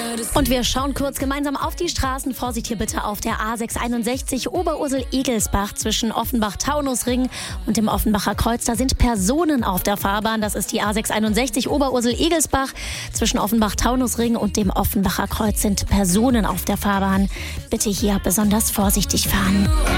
Und wir schauen kurz gemeinsam auf die Straßen. Vorsicht hier bitte auf der A661 Oberursel-Egelsbach zwischen Offenbach-Taunusring und dem Offenbacher Kreuz. Da sind Personen auf der Fahrbahn. Das ist die A661 Oberursel-Egelsbach. Zwischen Offenbach-Taunusring und dem Offenbacher Kreuz sind Personen auf der Fahrbahn. Bitte hier besonders vorsichtig fahren.